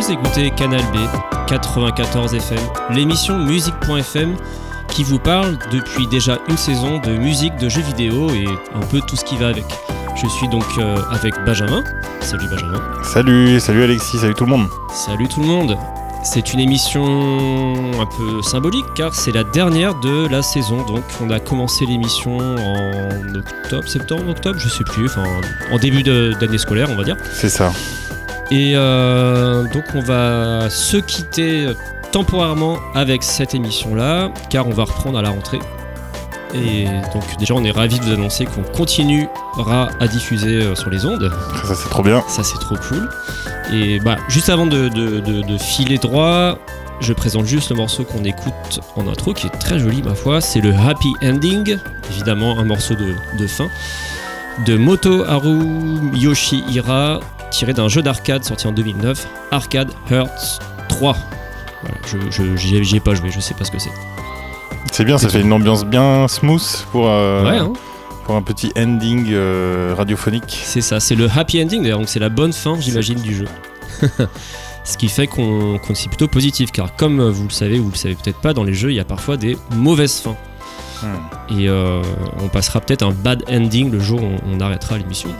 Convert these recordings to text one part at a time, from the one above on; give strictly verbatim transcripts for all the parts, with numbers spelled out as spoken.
Vous écoutez Canal B quatre-vingt-quatorze F M, l'émission musique point f m qui vous parle depuis déjà une saison de musique, de jeux vidéo et un peu tout ce qui va avec. Je suis donc euh, avec Benjamin. Salut Benjamin. Salut, salut Alexis, salut tout le monde. Salut tout le monde. C'est une émission un peu symbolique car c'est la dernière de la saison. Donc on a commencé l'émission en octobre, septembre, octobre, je sais plus, enfin en début de, d'année scolaire on va dire. C'est ça. Et euh, donc on va se quitter temporairement avec cette émission-là car on va reprendre à la rentrée. Et donc déjà on est ravis de vous annoncer qu'on continuera à diffuser sur les ondes. Ça c'est trop bien. Ça c'est trop cool. Et bah juste avant de, de, de, de filer droit, je présente juste le morceau qu'on écoute en intro qui est très joli ma foi. C'est le Happy Ending, évidemment un morceau de, de fin, de Moto Haru Yoshihira, tiré d'un jeu d'arcade sorti en deux mille neuf, Arcade Hearts trois. Voilà, je, je, j'y, j'y ai pas joué, je sais pas ce que c'est. C'est bien, ça fait une ambiance bien smooth pour, euh, ouais, hein. pour un petit ending euh, radiophonique. C'est ça, c'est le happy ending d'ailleurs, donc c'est la bonne fin, j'imagine, c'est... du jeu. Ce qui fait qu'on, qu'on c'est plutôt positif, car comme vous le savez, ou vous le savez peut-être pas, dans les jeux, il y a parfois des mauvaises fins. Hmm. Et euh, on passera peut-être un bad ending le jour où on, on arrêtera l'émission.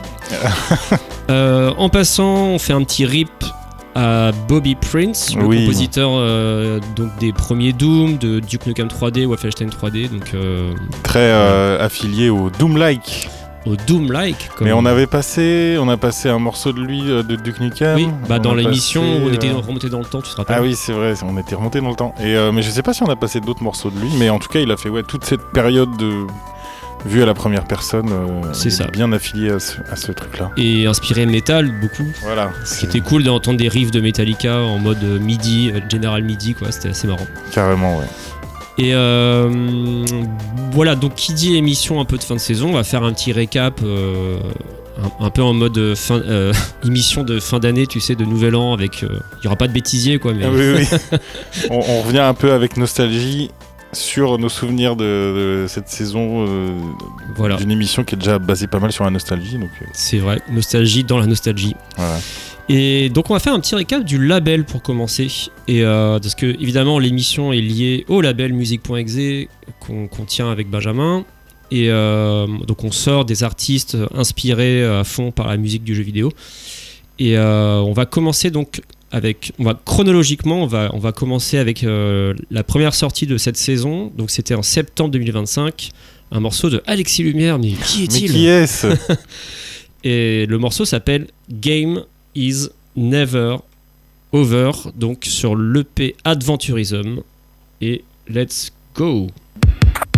euh, en passant, on fait un petit rip à Bobby Prince, le oui. compositeur euh, donc des premiers Doom, de Duke Nukem trois D, Wolfenstein trois D, donc euh, très euh, ouais. affilié au Doom-like. Au Doom-like. Comme... Mais on avait passé, on a passé un morceau de lui de Duke Nukem. Oui, bah dans l'émission passé, où on était euh... remonté dans le temps, tu te rappelles ? Ah oui, c'est vrai, on était remonté dans le temps. Et euh, mais je sais pas si on a passé d'autres morceaux de lui, mais en tout cas, il a fait ouais toute cette période de vu à la première personne, euh, c'est ça. Bien affilié à ce, à ce truc-là. Et inspiré metal beaucoup. Voilà. Ce qui était cool d'entendre des riffs de Metallica en mode MIDI, General MIDI, quoi. C'était assez marrant. Carrément, ouais. Et euh, voilà, donc qui dit émission un peu de fin de saison, on va faire un petit récap, euh, un, un peu en mode fin, euh, émission de fin d'année, tu sais, de nouvel an, avec. Il euh, n'y aura pas de bêtisier, quoi. Mais... Ah, oui, oui. on, on revient un peu avec nostalgie sur nos souvenirs de, de cette saison, euh, voilà. D'une émission qui est déjà basée pas mal sur la nostalgie. Donc, euh... c'est vrai, nostalgie dans la nostalgie. Voilà. Et donc on va faire un petit récap du label pour commencer. Et euh, parce que évidemment l'émission est liée au label musique point e x e qu'on, qu'on tient avec Benjamin. Et euh, donc on sort des artistes inspirés à fond par la musique du jeu vidéo. Et euh, on va commencer donc avec, on va chronologiquement, on va, on va commencer avec euh, la première sortie de cette saison. Donc c'était en septembre deux mille vingt-cinq, un morceau de Alexis Lumière. Mais qui est-il ? Mais qui est-ce ? Et le morceau s'appelle Game is Never Over, donc sur l'E P Adventurism. Et let's go.